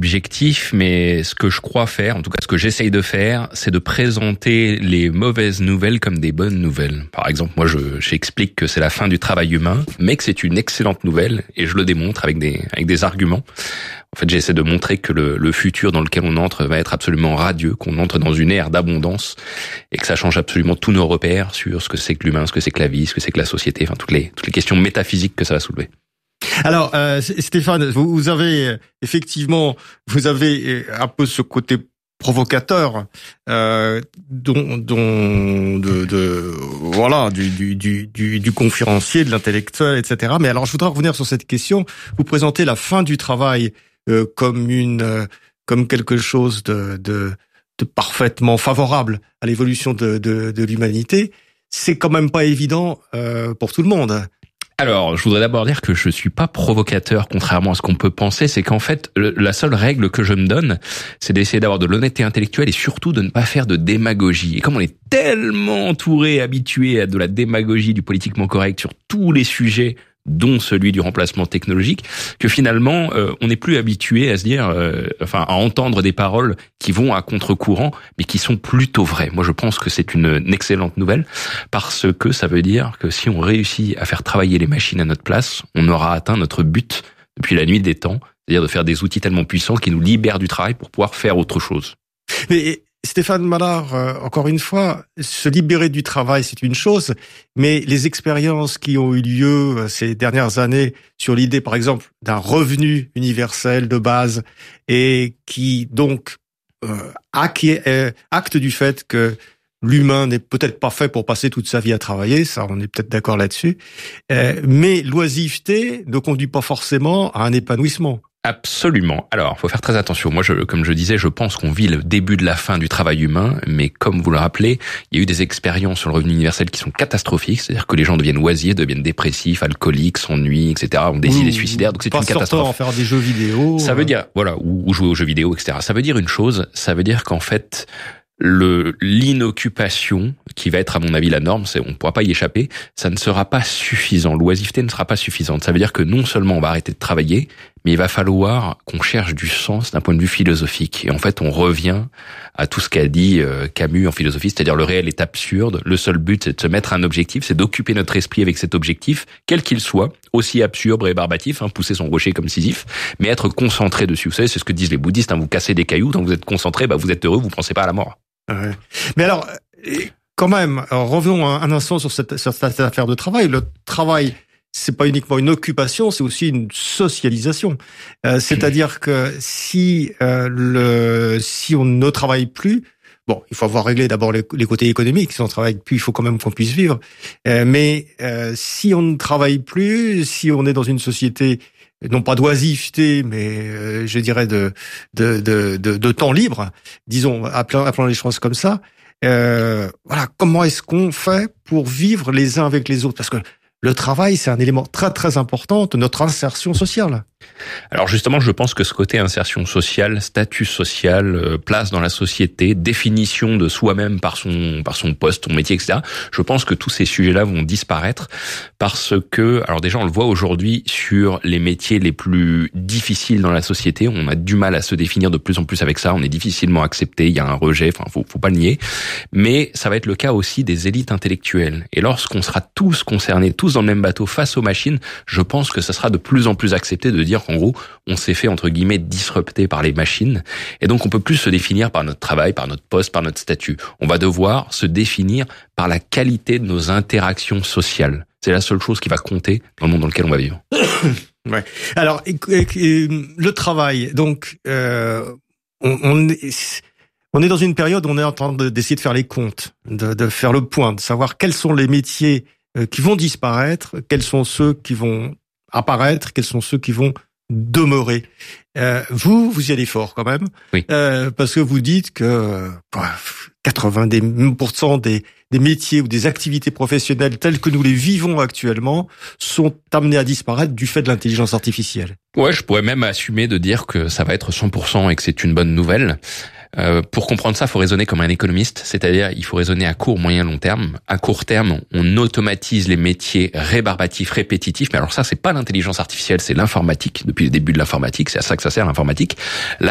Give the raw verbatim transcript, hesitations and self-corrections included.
subjectif, mais ce que je crois faire, en tout cas ce que j'essaye de faire, c'est de présenter les mauvaises nouvelles comme des bonnes nouvelles. Par exemple, moi je j'explique que c'est la fin du travail humain, mais que c'est une excellente nouvelle, et je le démontre avec des avec des arguments. En fait, j'essaie de montrer que le, le futur dans lequel on entre va être absolument radieux, qu'on entre dans une ère d'abondance, et que ça change absolument tous nos repères sur ce que c'est que l'humain, ce que c'est que la vie, ce que c'est que la société, enfin toutes les toutes les questions métaphysiques que ça va soulever. Alors, euh, Stéphane, vous, vous avez effectivement, vous avez un peu ce côté provocateur, euh, dont, dont, de, de, voilà, du, du, du, du, du conférencier, de l'intellectuel, et cetera. Mais alors, je voudrais revenir sur cette question. Vous présentez la fin du travail euh, comme une, euh, comme quelque chose de, de, de parfaitement favorable à l'évolution de, de, de l'humanité. C'est quand même pas évident euh, pour tout le monde. Alors, je voudrais d'abord dire que je suis pas provocateur, contrairement à ce qu'on peut penser. C'est qu'en fait, le, la seule règle que je me donne, c'est d'essayer d'avoir de l'honnêteté intellectuelle et surtout de ne pas faire de démagogie. Et comme on est tellement entouré, habitué à de la démagogie, du politiquement correct sur tous les sujets, dont celui du remplacement technologique, que finalement euh, on n'est plus habitué à se dire, euh, enfin à entendre des paroles qui vont à contre-courant, mais qui sont plutôt vraies. Moi, je pense que c'est une, une excellente nouvelle parce que ça veut dire que si on réussit à faire travailler les machines à notre place, on aura atteint notre but depuis la nuit des temps, c'est-à-dire de faire des outils tellement puissants qui nous libèrent du travail pour pouvoir faire autre chose. Mais Stéphane Mallard, euh, encore une fois, se libérer du travail, c'est une chose, mais les expériences qui ont eu lieu euh, ces dernières années sur l'idée, par exemple, d'un revenu universel de base et qui donc euh, acquiert, euh, acte du fait que l'humain n'est peut-être pas fait pour passer toute sa vie à travailler, ça on est peut-être d'accord là-dessus, euh, mais l'oisiveté ne conduit pas forcément à un épanouissement. Absolument. Alors, faut faire très attention. Moi, je, comme je disais, je pense qu'on vit le début de la fin du travail humain, mais comme vous le rappelez, il y a eu des expériences sur le revenu universel qui sont catastrophiques, c'est-à-dire que les gens deviennent oisifs, deviennent dépressifs, alcooliques, s'ennuient, et cetera, ont des idées suicidaires, donc c'est une catastrophe. Pas faire des jeux vidéo. Ça veut dire, voilà, ou, ou jouer aux jeux vidéo, et cetera. Ça veut dire une chose, ça veut dire qu'en fait, le l'inoccupation, qui va être à mon avis la norme, c'est on ne pourra pas y échapper, ça ne sera pas suffisant. L'oisiveté ne sera pas suffisante. Ça veut dire que non seulement on va arrêter de travailler, mais il va falloir qu'on cherche du sens d'un point de vue philosophique. Et en fait, on revient à tout ce qu'a dit Camus en philosophie, c'est-à-dire le réel est absurde. Le seul but, c'est de se mettre un objectif, c'est d'occuper notre esprit avec cet objectif, quel qu'il soit, aussi absurde, rébarbatif, hein, pousser son rocher comme Sisyphe, mais être concentré dessus. Vous savez, c'est ce que disent les bouddhistes, hein, vous cassez des cailloux, tant que vous êtes concentré, bah, vous êtes heureux, vous pensez pas à la mort. Ouais. Mais alors, quand même, alors revenons un instant sur cette, sur cette affaire de travail. Le travail, c'est pas uniquement une occupation, c'est aussi une socialisation. Euh, c'est-à-dire que si euh, le si on ne travaille plus, bon, il faut avoir réglé d'abord les, les côtés économiques. Si on travaille plus, il faut quand même qu'on puisse vivre. Euh, mais euh, si on ne travaille plus, si on est dans une société non pas d'oisiveté, mais euh, je dirais de de, de de de temps libre, disons, appelons, appelons les choses comme ça. Euh, voilà, comment est-ce qu'on fait pour vivre les uns avec les autres? Parce que le travail, c'est un élément très très important de notre insertion sociale. Alors justement, je pense que ce côté insertion sociale, statut social, euh, place dans la société, définition de soi-même par son par son poste, son métier, et cetera. Je pense que tous ces sujets-là vont disparaître parce que, alors déjà, on le voit aujourd'hui sur les métiers les plus difficiles dans la société. On a du mal à se définir de plus en plus avec ça. On est difficilement accepté. Il y a un rejet. Enfin, faut faut pas le nier. Mais ça va être le cas aussi des élites intellectuelles. Et lorsqu'on sera tous concernés, tous dans le même bateau face aux machines, je pense que ça sera de plus en plus accepté de dire qu'en gros, on s'est fait, entre guillemets, disrupter par les machines. Et donc, on peut plus se définir par notre travail, par notre poste, par notre statut. On va devoir se définir par la qualité de nos interactions sociales. C'est la seule chose qui va compter dans le monde dans lequel on va vivre. Ouais. Alors, le travail, donc, euh, on, on est... On est dans une période où on est en train d'essayer de faire les comptes, de, de faire le point, de savoir quels sont les métiers qui vont disparaître, quels sont ceux qui vont apparaître, quels sont ceux qui vont demeurer. Euh, vous, vous y allez fort quand même, oui. euh, parce que vous dites que quatre-vingts pour cent des, des métiers ou des activités professionnelles telles que nous les vivons actuellement sont amenés à disparaître du fait de l'intelligence artificielle. Ouais, je pourrais même assumer de dire que ça va être cent pour cent et que c'est une bonne nouvelle. Euh, pour comprendre ça, il faut raisonner comme un économiste, c'est-à-dire il faut raisonner à court, moyen, long terme. À court terme, on automatise les métiers rébarbatifs, répétitifs, mais alors ça, c'est pas l'intelligence artificielle, c'est l'informatique. Depuis le début de l'informatique, c'est à ça que ça sert l'informatique. Là,